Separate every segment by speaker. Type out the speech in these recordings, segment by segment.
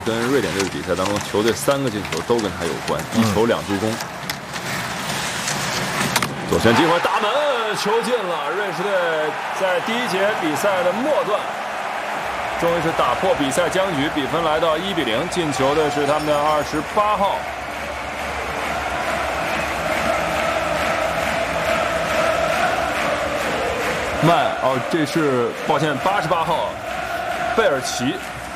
Speaker 1: 跟瑞典队的比赛当中，球队3个进球都跟他有关，1球2助攻。左旋机会，大门球进了！瑞士队在第1节比赛的末段，终于是打破比赛僵局，比分来到1比0。进球的是他们的28号。这是抱歉，88号贝尔奇。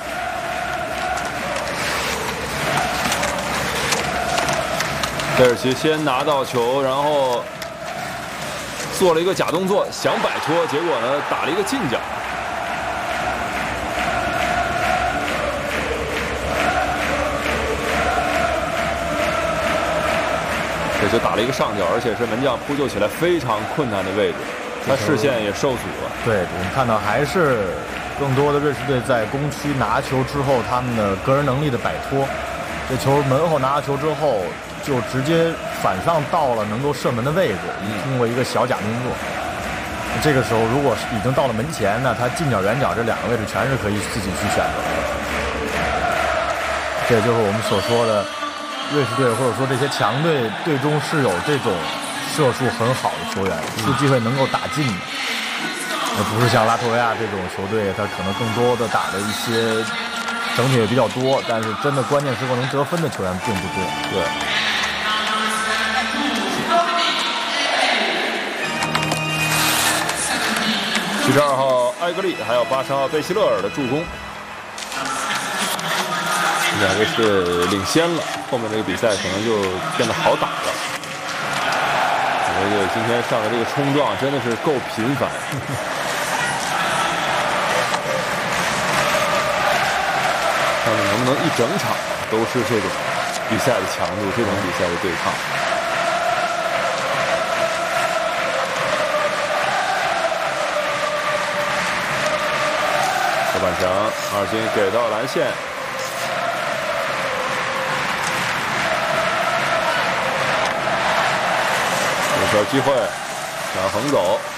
Speaker 1: 贝尔奇先拿到球，然后做了一个假动作，想摆脱，结果呢打了一个近角。这就打了一个上角，而且是门将扑救起来非常困难的位置。他视线也受阻了。
Speaker 2: 对，我们看到还是更多的瑞士队在攻区拿球之后，他们的个人能力的摆脱。这球门后拿到球之后，就直接反上到了能够射门的位置，通过一个小假动作。这个时候，如果已经到了门前呢，他近角、远角这2个位置全是可以自己去选择的。这就是我们所说的瑞士队或者说这些强队队中是有这种射术很好的球员，出机会能够打进的，而不是像拉脱维亚这种球队，他可能更多的打的一些整体也比较多，但是真的关键时刻能得分的球员并不多。
Speaker 1: 对。72号埃格利还有80号贝希勒尔的助攻，2个是领先了，后面这个比赛可能就变得好打了。我觉得今天上的这个冲撞真的是够频繁。看看能不能一整场都是这种比赛的强度，这种比赛的对抗。下半场，阿尔金给到蓝线，有球机会，想横走。